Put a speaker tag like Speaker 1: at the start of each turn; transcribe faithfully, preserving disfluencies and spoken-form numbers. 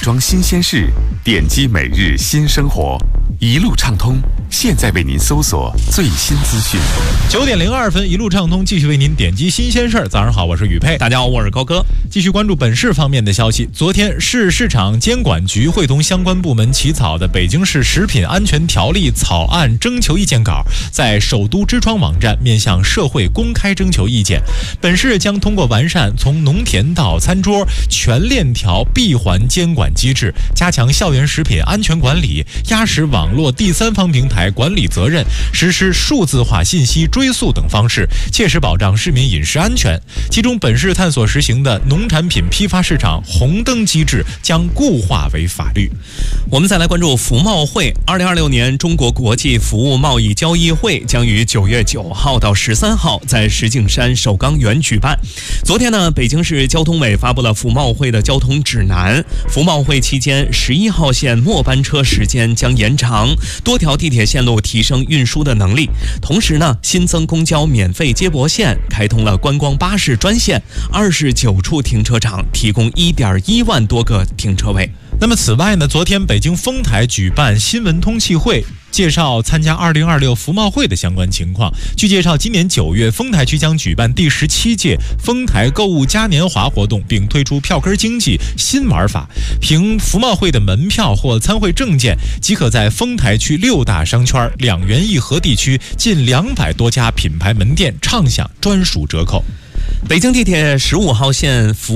Speaker 1: 装新鲜事，点击每日新生活，一路畅通。现在为您搜索最新资讯。
Speaker 2: 九点零二分，一路畅通，继续为您点击新鲜事儿。早上好，我是宇佩。
Speaker 3: 大家好，我是高哥。
Speaker 2: 继续关注本市方面的消息。昨天，市市场监管局会同相关部门起草的《北京市食品安全条例》草案征求意见稿，在首都知窗网站面向社会公开征求意见。本市将通过完善从农田到餐桌全链条闭环监管机制，加强校园食品安全管理，压实网络第三方平台管理责任，实施数字化信息追溯等方式，切实保障市民饮食安全。其中，本市探索实行的农产品批发市场红灯机制将固化为法律。
Speaker 3: 我们再来关注服贸会。二零二六年中国国际服务贸易交易会将于九月九号到十三号在石景山首钢园举办。昨天呢，北京市交通委发布了服贸会的交通指南。服贸会期间，十一号线末班车时间将延长，多条地铁线路提升运输的能力。同时呢，新增公交免费接驳线，开通了观光巴士专线，二十九处停车场提供一点一万多个停车位。
Speaker 2: 那么此外呢，昨天北京丰台举办新闻通气会，介绍参加二零二六服贸会的相关情况。据介绍，今年九月，丰台区将举办第十七届丰台购物嘉年华活动，并推出票根经济新玩法。凭服贸会的门票或参会证件，即可在丰台区六大商圈、两园一核地区近两百多家品牌门店畅享专属折扣。
Speaker 3: 北京地铁十五号线服